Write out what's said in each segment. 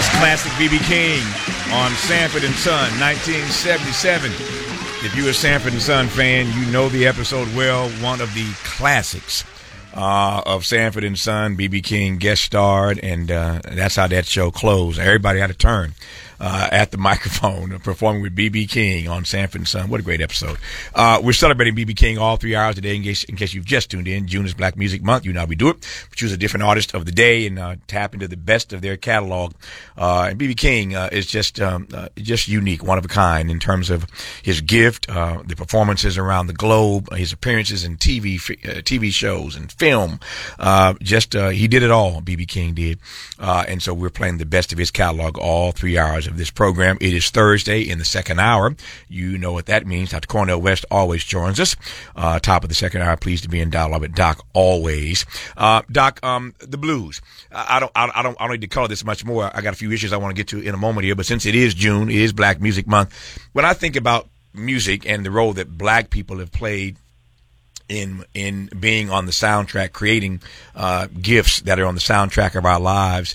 Classic B.B. King on Sanford and Son, 1977. If you're a Sanford and Son fan, you know the episode well. One of the classics of Sanford and Son. B.B. King guest starred, and that's how that show closed. Everybody had a turn at the microphone performing with B.B. King on Sanford and Son. What a great episode. We're celebrating B.B. King all 3 hours today. In case you've just tuned in, June is Black Music Month. You know how we do it. We choose a different artist of the day and tap into the best of their catalog. And B.B. King is just unique, one of a kind in terms of his gift, the performances around the globe, his appearances in TV shows and film. He did it all, B.B. King did. And so we're playing the best of his catalog all 3 hours of this program. It is Thursday in the second hour. You know what that means. Dr. Cornel West always joins us. Top of the second hour, pleased to be in dialogue with Doc always. Doc, the blues. I don't need to cover this much more. I got a few issues I want to get to in a moment here, but since it is June, it is Black Music Month. When I think about music and the role that black people have played in being on the soundtrack, creating gifts that are on the soundtrack of our lives,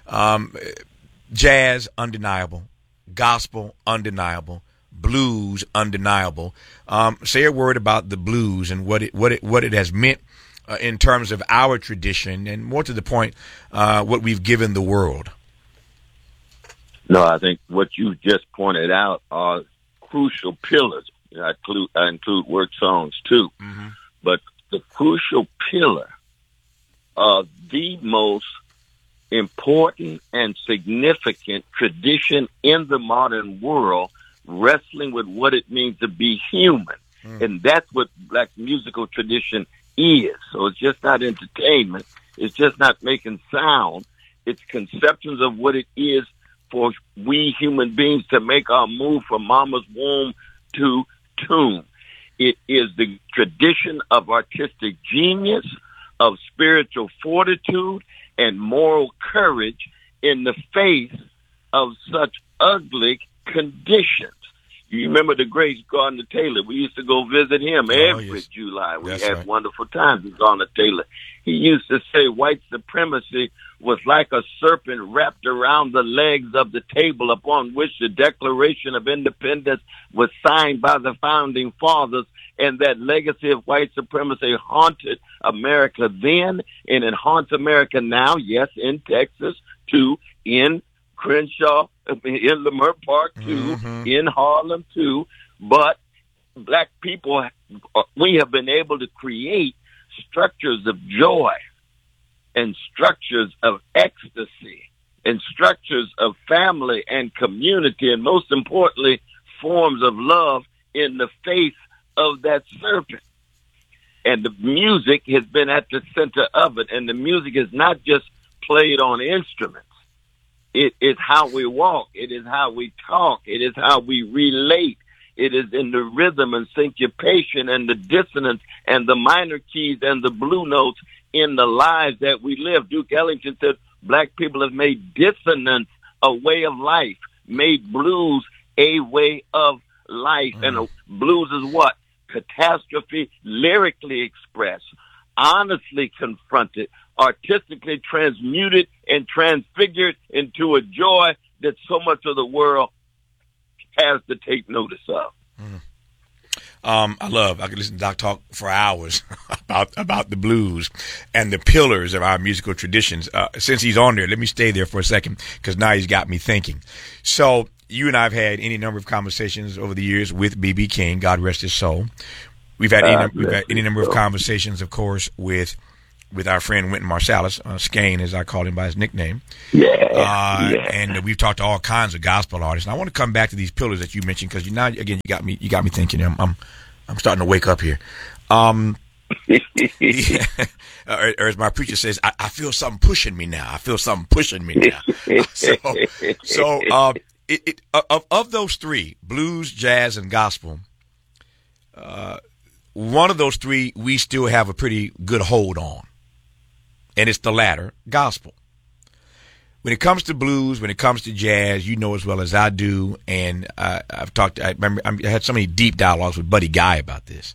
jazz, undeniable. Gospel, undeniable. Blues, undeniable. Say a word about the blues and what it has meant in terms of our tradition, and more to the point, what we've given the world. No, I think what you just pointed out are crucial pillars. I include work songs too, but the crucial pillar of the most important and significant tradition in the modern world, wrestling with what it means to be human. And that's what black musical tradition is. So it's just not entertainment. It's just not making sound. It's conceptions of what it is for we human beings to make our move from mama's womb to tomb. It is the tradition of artistic genius, of spiritual fortitude, and moral courage in the face of such ugly conditions. You remember the great Gardner Taylor? We used to go visit him every July. We had wonderful times with Gardner Taylor. He used to say white supremacy was like a serpent wrapped around the legs of the table upon which the Declaration of Independence was signed by the Founding Fathers, and that legacy of white supremacy haunted America then, and it haunts America now, yes, in Texas, too, in Crenshaw, in Leimert Park, too, in Harlem, too. But black people, we have been able to create structures of joy and structures of ecstasy and structures of family and community, and most importantly, forms of love in the face of that serpent. And the music has been at the center of it. And the music is not just played on instruments. It is how we walk. It is how we talk. It is how we relate. It is in the rhythm and syncopation and the dissonance and the minor keys and the blue notes in the lives that we live. Duke Ellington said black people have made dissonance a way of life, made blues a way of life. And blues is what? Catastrophe lyrically expressed, honestly confronted, artistically transmuted and transfigured into a joy that so much of the world has to take notice of. I could listen to Doc talk for hours about the blues and the pillars of our musical traditions. Since he's on there, let me stay there for a second, because now he's got me thinking. So you and I have had any number of conversations over the years with B.B. King, God rest his soul. We've had any number of conversations, of course, with our friend Wynton Marsalis, Skane, as I call him by his nickname. And we've talked to all kinds of gospel artists. And I want to come back to these pillars that you mentioned, because now again you got me thinking. I'm starting to wake up here. Or as my preacher says, I feel something pushing me now. Of those three, blues, jazz, and gospel, one of those three we still have a pretty good hold on, and it's the latter, gospel. When it comes to blues, when it comes to jazz, you know as well as I do, and I had so many deep dialogues with Buddy Guy about this.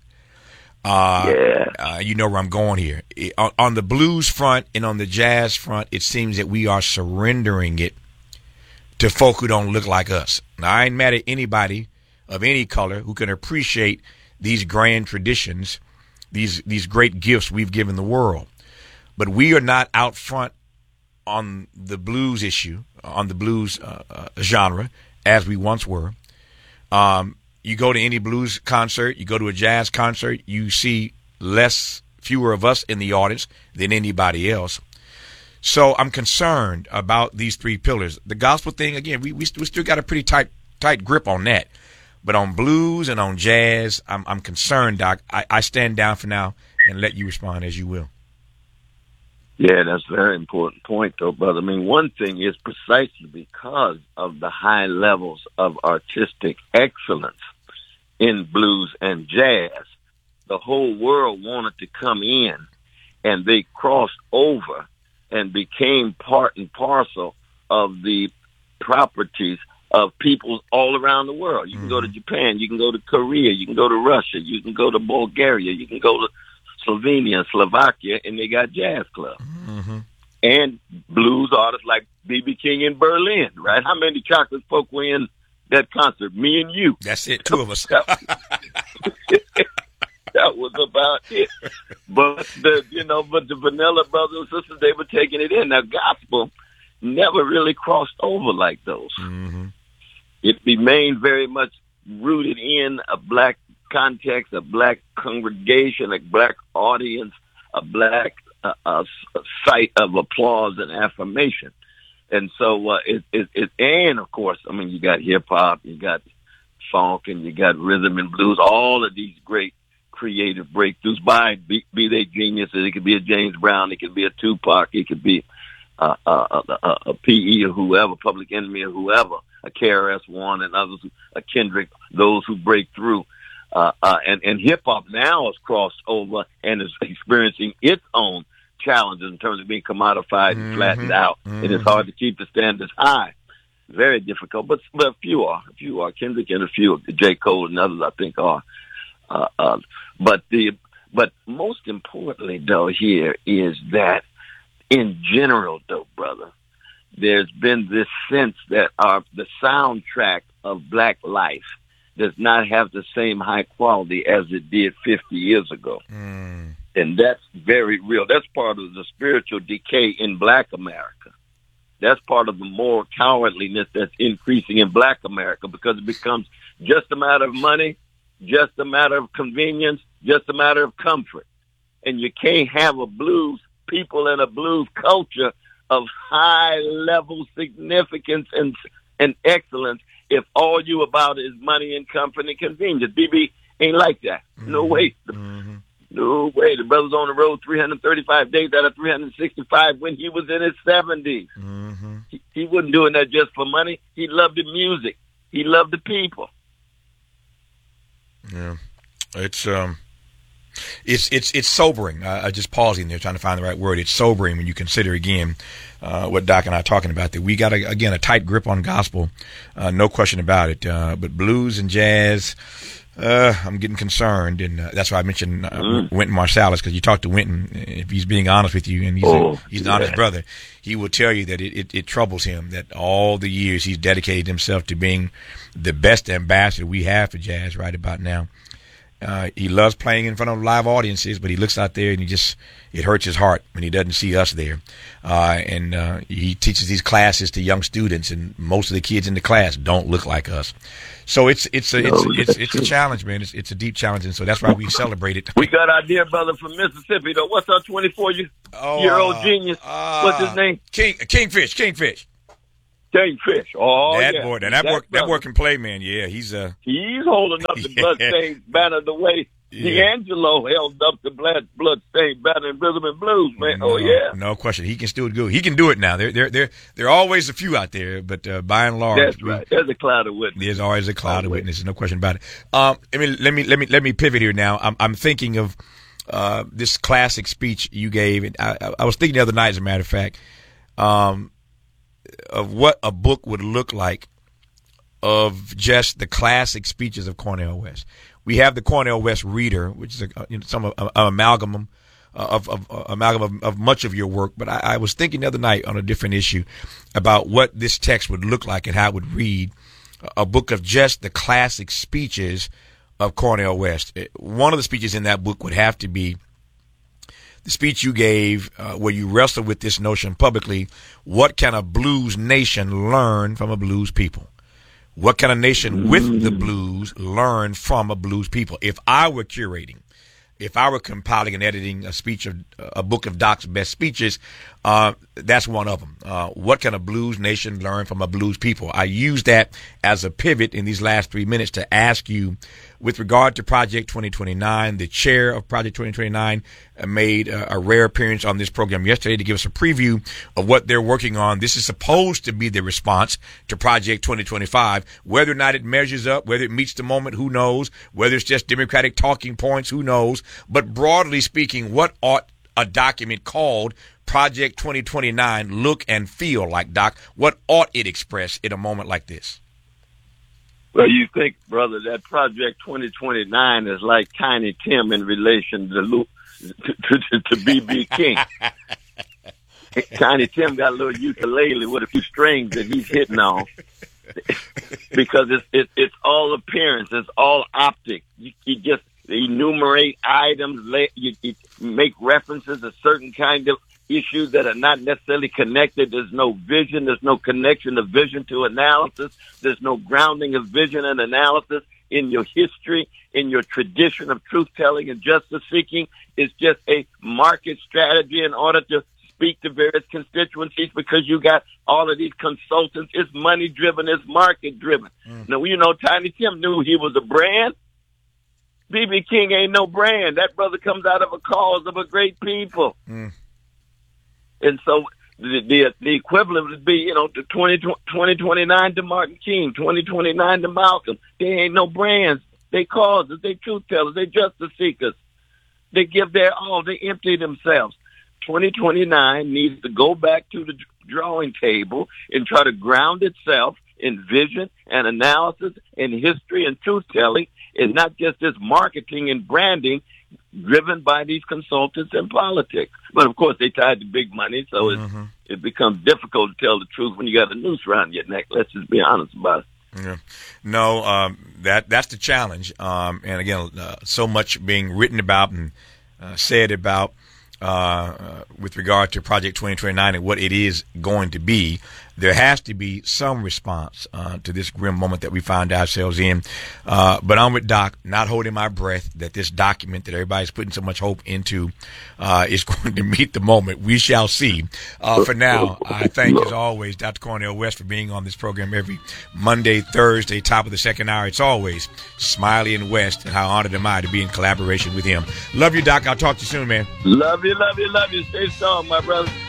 You know where I'm going here. On the blues front and on the jazz front, it seems that we are surrendering it to folk who don't look like us. Now, I ain't mad at anybody of any color who can appreciate these grand traditions, these great gifts we've given the world. But we are not out front on the blues issue, on the blues genre, as we once were. You go to any blues concert, you go to a jazz concert, you see fewer of us in the audience than anybody else. So I'm concerned about these three pillars. The gospel thing, again, we still got a pretty tight grip on that. But on blues and on jazz, I'm concerned, Doc. I stand down for now and let you respond as you will. Yeah, that's a very important point, though, brother. I mean, one thing is precisely because of the high levels of artistic excellence in blues and jazz, the whole world wanted to come in, and they crossed over and became part and parcel of the properties of people all around the world. You can go to Japan, you can go to Korea, you can go to Russia, you can go to Bulgaria, you can go to Slovenia, Slovakia, and they got jazz clubs. Mm-hmm. And blues artists like B.B. King in Berlin, right? How many chocolate folk were in that concert? Me and you. That's it, two of us. That was about it. But the Vanilla brothers and sisters, they were taking it in. Now, gospel never really crossed over like those. Mm-hmm. It remained very much rooted in a black context, a black congregation, a black audience, a black site of applause and affirmation. And so and of course, I mean, you got hip hop, you got funk, and you got rhythm and blues, all of these great creative breakthroughs by be they geniuses. It could be a James Brown, it could be a Tupac, it could be a P.E. or whoever, Public Enemy or whoever, a KRS-One and others, a Kendrick, those who break through. And hip-hop now has crossed over and is experiencing its own challenges in terms of being commodified and flattened out. Mm-hmm. And it's hard to keep the standards high. Very difficult, but a few are. Kendrick and a few, J. Cole and others, I think, are. But most importantly, though, here is that in general, though, brother, there's been this sense that the soundtrack of black life does not have the same high quality as it did 50 years ago. Mm. And that's very real. That's part of the spiritual decay in black America. That's part of the moral cowardliness that's increasing in black America, because it becomes just a matter of money, just a matter of convenience, just a matter of comfort. And you can't have people in a blues culture of high level significance and excellence if all you about is money and comfort and convenience. BB ain't like that. No way. Mm-hmm. No way. The brother's on the road 335 days out of 365 when he was in his 70s. Mm-hmm. He wasn't doing that just for money. He loved the music. He loved the people. Yeah. It's sobering. I just pausing there trying to find the right word. It's sobering when you consider again what Doc and I are talking about, that we got a tight grip on gospel, no question about it. But blues and jazz, I'm getting concerned, and that's why I mentioned Wynton Marsalis, because you talk to Wynton, if he's being honest with you, and he's an honest brother, he will tell you that it troubles him that all the years he's dedicated himself to being the best ambassador we have for jazz right about now. He loves playing in front of live audiences, but he looks out there and it hurts his heart when he doesn't see us there. And he teaches these classes to young students, and most of the kids in the class don't look like us. So it's a challenge, man. It's a deep challenge, and so that's why we celebrate it. We got our dear brother from Mississippi, though. What's our 24-year-old genius? What's his name? Kingfish. Kingfish. Oh, that boy, that boy can play, man. Yeah, he's holding up the bloodstained banner the way D'Angelo held up the bloodstained banner in rhythm and blues, man. No question. He can still do it. He can do it now. There are always a few out there, but by and large, that's right. There's a cloud of witnesses. There's always a cloud of witnesses. No question about it. Let me pivot here now. I'm thinking of this classic speech you gave. And I was thinking the other night, as a matter of fact, of what a book would look like of just the classic speeches of Cornel West. We have the Cornel West Reader, which is an amalgam amalgam of much of your work. But I was thinking the other night on a different issue about what this text would look like and how it would read. A book of just the classic speeches of Cornel West. One of the speeches in that book would have to be the speech you gave where you wrestled with this notion publicly. What can a blues nation learn from a blues people? What can a nation with the blues learn from a blues people? If I were curating, if I were compiling and editing a book of Doc's best speeches, that's one of them. What can a blues nation learn from a blues people? I use that as a pivot in these last 3 minutes to ask you, with regard to Project 2029, the chair of Project 2029 made a rare appearance on this program yesterday to give us a preview of what they're working on. This is supposed to be the response to Project 2025. Whether or not it measures up, whether it meets the moment, who knows? Whether it's just Democratic talking points, who knows? But broadly speaking, what ought a document called Project 2029 look and feel like, Doc? What ought it express in a moment like this? Well, you think, brother, that Project 2029 is like Tiny Tim in relation to B.B. King. Tiny Tim got a little ukulele with a few strings that he's hitting on because it's all appearance, it's all optic. You just enumerate items, you make references to certain kind of issues that are not necessarily connected. There's no vision. There's no connection of vision to analysis. There's no grounding of vision and analysis in your history, in your tradition of truth-telling and justice-seeking. It's just a market strategy in order to speak to various constituencies because you got all of these consultants. It's money-driven. It's market-driven. Now, you know, Tiny Tim knew he was a brand. B.B. King ain't no brand. That brother comes out of a cause of a great people. And so the equivalent would be, you know, to 2029 to Martin King, 2029 to Malcolm. They ain't no brands. They causes. They truth tellers. They justice seekers. They give their all. They empty themselves. 2029 needs to go back to the drawing table and try to ground itself in vision and analysis and history and truth telling, and not just this marketing and branding driven by these consultants and politics. But of course, they tied to big money, so it becomes difficult to tell the truth when you got a noose around your neck. Let's just be honest about it. Yeah. No, that's the challenge. And again, so much being written about and said about with regard to Project 2029 and what it is going to be. There has to be some response to this grim moment that we find ourselves in. But I'm with Doc, not holding my breath that this document that everybody's putting so much hope into is going to meet the moment. We shall see. For now, I thank, as always, Dr. Cornel West for being on this program every Monday, Thursday, top of the second hour. It's always Smiley and West, and how honored am I to be in collaboration with him. Love you, Doc. I'll talk to you soon, man. Love you, love you, love you. Stay strong, my brother.